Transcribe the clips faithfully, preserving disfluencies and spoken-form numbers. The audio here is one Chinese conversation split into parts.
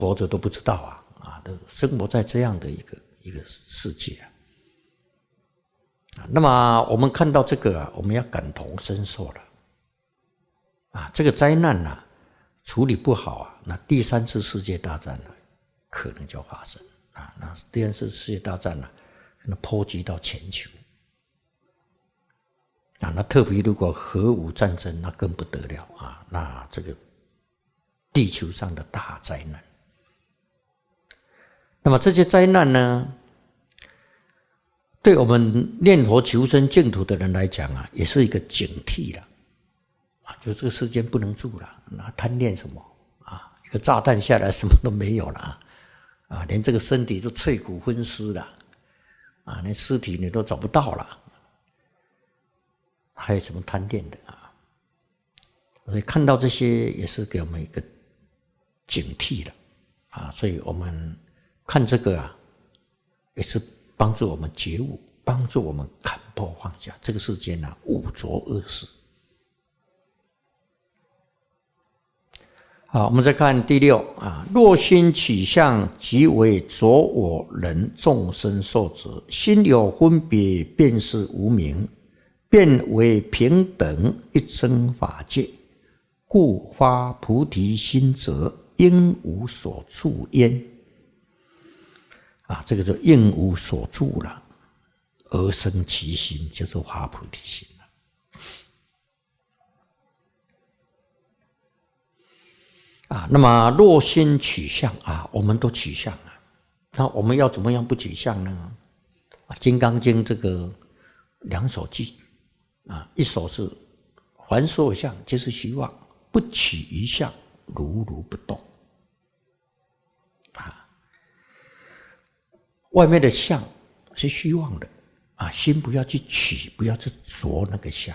活着都不知道啊啊，都生活在这样的一个一个世界啊。那么我们看到这个啊，我们要感同身受了啊，这个灾难啊处理不好啊，那第三次世界大战呢可能就发生啊，那第三次世界大战呢可能波及到全球。啊，那特别如果核武战争，那更不得了啊！那这个地球上的大灾难。那么这些灾难呢，对我们念佛求生净土的人来讲啊，也是一个警惕了啊！就这个世间不能住了，那贪恋什么啊？一个炸弹下来，什么都没有了啊！啊，连这个身体都脆骨分尸了啊，连尸体你都找不到了。还有什么贪恋的啊？所以看到这些也是给我们一个警惕了啊！所以我们看这个啊，也是帮助我们觉悟，帮助我们看破放下。这个世间啊，污浊恶事。好，我们再看第六啊，若心取向，即为着我人众生受执；心有分别，便是无明。变为平等一真法界，故发菩提心者，应无所住焉。啊，这个就应无所住了，而生其心，就是发菩提心了。啊，那么若心取向啊，我们都取向了，那我们要怎么样不取向呢？啊，《金刚经》这个两首偈。啊，一首是凡所有相，皆是虚妄，不取一相，如如不动。啊，外面的相是虚妄的啊，心不要去取，不要去着那个相。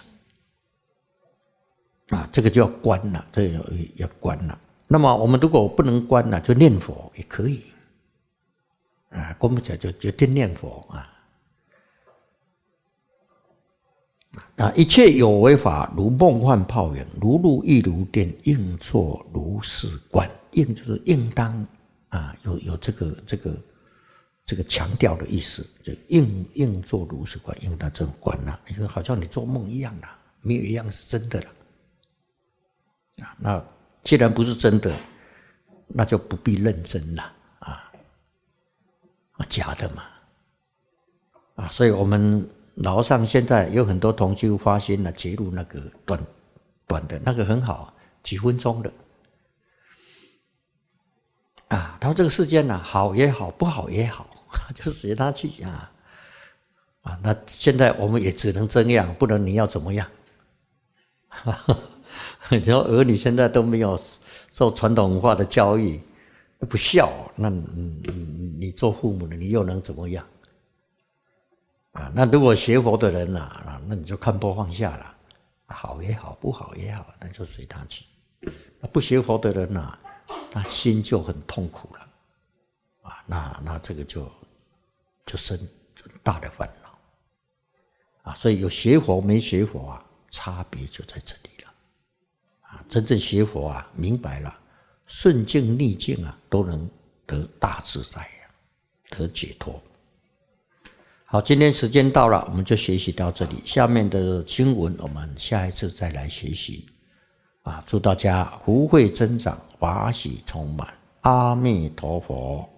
啊，这个就要观了，这个要观了。那么我们如果不能观了，就念佛也可以。啊，观不起来就决定念佛啊。啊！一切有为法，如梦幻泡影，如露亦如电，应作如是观。应就是应当啊，有有这个这个这个强调的意思，就应应作如是观，应当这种观呐、啊，就好像你做梦一样啦，没有一样是真的了。啊，那既然不是真的，那就不必认真了啊，啊，假的嘛，啊，所以我们。老上现在有很多同修发心了，截录那个短短的那个很好，几分钟的啊。他说这个世间呢，好也好，不好也好，就随他去啊啊。那现在我们也只能这样，不能你要怎么样？你说儿女现在都没有受传统文化的教育，不孝，那你你你做父母的，你又能怎么样？啊，那如果学佛的人啊，那你就看破放下了，好也好，不好也好，那就随他去。那不学佛的人啊，他心就很痛苦了，啊，那那这个就就生很大的烦恼，啊，所以有学佛没学佛啊，差别就在这里了，啊，真正学佛啊，明白了，顺境逆境啊，都能得大自在呀，得解脱。好，今天时间到了，我们就学习到这里。下面的经文，我们下一次再来学习。啊，祝大家福慧增长，法喜充满。阿弥陀佛。